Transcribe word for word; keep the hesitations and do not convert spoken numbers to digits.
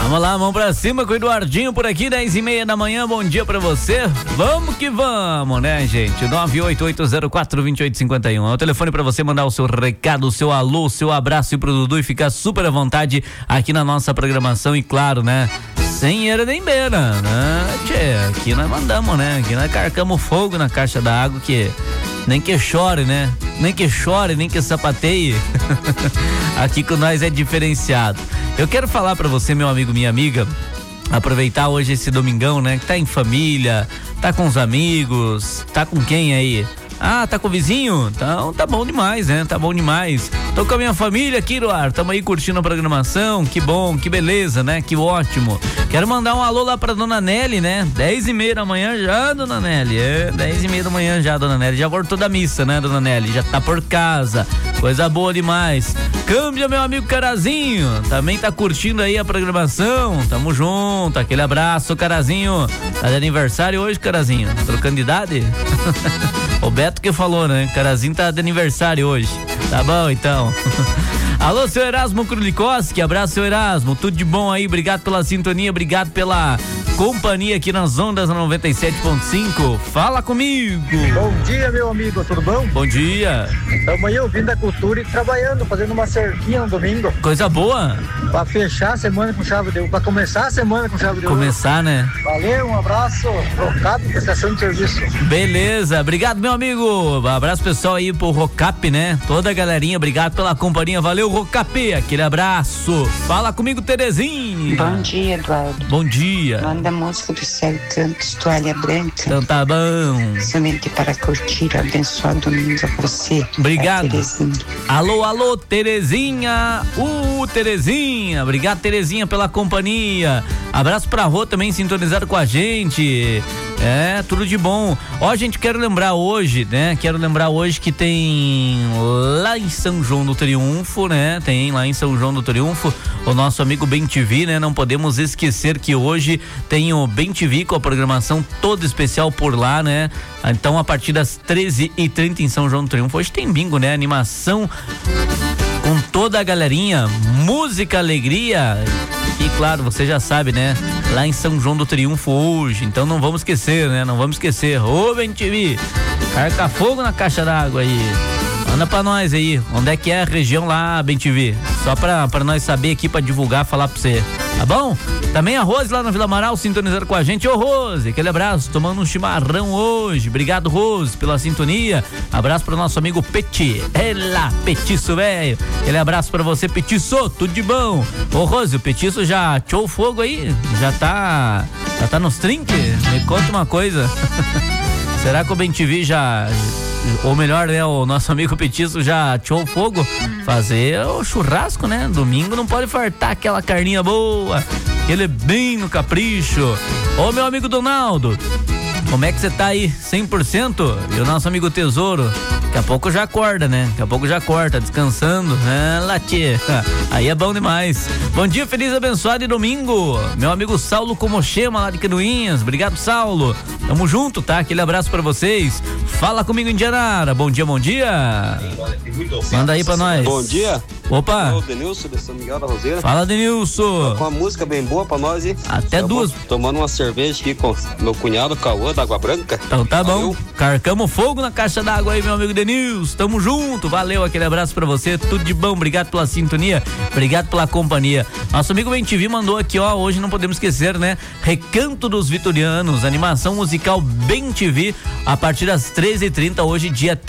Vamos lá, mão pra cima com o Eduardinho por aqui, dez e meia da manhã, bom dia pra você. Vamos que vamos, né, gente? nove oito oito zero quatro dois oito cinco um é o telefone pra você mandar o seu recado, o seu alô, o seu abraço pro Dudu e ficar super à vontade aqui na nossa programação e claro, né? Sem era nem beira, né? Tchê, aqui nós mandamos, né? Aqui nós carcamos fogo na caixa da água que nem que chore, né? Nem que chore, nem que sapateie. Aqui com nós é diferenciado. Eu quero falar pra você, meu amigo, minha amiga, aproveitar hoje esse domingão, né? Que tá em família, tá com os amigos, tá com quem aí? Ah, tá com o vizinho? Então tá bom demais, né? Tá bom demais. Tô com a minha família aqui, Eduardo. Tamo aí curtindo a programação. Que bom, que beleza, né? Que ótimo. Quero mandar um alô lá pra dona Nelly, né? Dez e meia da manhã já, dona Nelly. É, dez e meia da manhã já, dona Nelly. Já voltou da missa, né, dona Nelly? Já tá por casa. Coisa boa demais. Câmbia, meu amigo Carazinho. Também tá curtindo aí a programação. Tamo junto. Aquele abraço, Carazinho. Tá de aniversário hoje, Carazinho? Trocando de idade? O Beto que falou, né? Carazinho tá de aniversário hoje. Tá bom, então. Alô, seu Erasmo Krulikoski, abraço, seu Erasmo, tudo de bom aí, obrigado pela sintonia, obrigado pela companhia aqui nas ondas noventa e sete ponto cinco. Fala comigo. Bom dia, meu amigo, tudo bom? Bom dia. Estamos aí ouvindo a cultura e trabalhando, fazendo uma cerquinha no domingo. Coisa boa. Pra fechar a semana com chave de ouro, pra começar a semana com chave de ouro. Começar, né? Valeu, um abraço, trocado, prestação de serviço. Beleza, obrigado, meu amigo. Abraço pessoal aí pro Rocap, né? Toda a galerinha, obrigado pela companhia, valeu, Rocap, aquele abraço. Fala comigo, Terezinha. Bom dia, Eduardo. Bom dia. Manda a música do Céu Cantos, Toalha Branca. Então tá bom. Somente para curtir, abençoado domingo a você. Obrigado. Alô, alô, Terezinha. Uh, Terezinha. Obrigado, Terezinha, pela companhia. Abraço pra Rô também, sintonizado com a gente. É, tudo de bom. Ó, gente, quero lembrar hoje, né? Quero lembrar hoje que tem lá em São João do Triunfo, né? Tem lá em São João do Triunfo o nosso amigo Bem T V, né? Não podemos esquecer que hoje tem o Bem T V com a programação toda especial por lá, né? Então, a partir das treze e trinta em São João do Triunfo, hoje tem bingo, né? Animação com toda a galerinha, música, alegria. E claro, você já sabe, né? Lá em São João do Triunfo hoje, então não vamos esquecer, né? Não vamos esquecer. Ô, Bem T V, carca fogo na caixa d'água aí. Manda pra nós aí, onde é que é a região lá, Bem T V? Só pra, pra nós saber aqui, pra divulgar, falar pra você, tá bom? Também a Rose lá na Vila Amaral, sintonizando com a gente. Ô, Rose, aquele abraço, tomando um chimarrão hoje. Obrigado, Rose, pela sintonia. Abraço pro nosso amigo Peti. Ela, Petiço, velho. Aquele abraço pra você, Petiço, tudo de bom. Ô, Rose, o Petiço já tchou fogo aí? Já tá, já tá nos trinques? Me conta uma coisa. Será que o Bem T V já... Ou melhor, né, o nosso amigo Petiço já tchou fogo, fazer o churrasco, né? Domingo não pode faltar aquela carninha boa, aquele bem no capricho. Ô, meu amigo Donaldo, como é que você tá aí? cem por cento? E o nosso amigo Tesouro? Daqui a pouco já acorda, né? Daqui a pouco já acorda, descansando. Ah, latie. Aí é bom demais. Bom dia, feliz, abençoado e domingo. Meu amigo Saulo Comochema, lá de Canoinhas. Obrigado, Saulo. Tamo junto, tá? Aquele abraço pra vocês. Fala comigo, Indianara. Bom dia, bom dia. Manda aí pra nós. Bom dia. Opa. O Denilson de São Miguel da Roseira. Fala, Denilson. Com uma música bem boa pra nós, hein? Até duas. Tomando uma cerveja aqui com meu cunhado Cauã da Água Branca. Então tá bom. Carcamos fogo na caixa d'água aí, meu amigo Denilson. Tamo junto. Valeu, aquele abraço pra você. Tudo de bom. Obrigado pela sintonia. Obrigado pela companhia. Nosso amigo Bem T V mandou aqui, ó. Hoje não podemos esquecer, né? Recanto dos Vitorianos. Animação musical Bem T V. A partir das treze e trinta, hoje, dia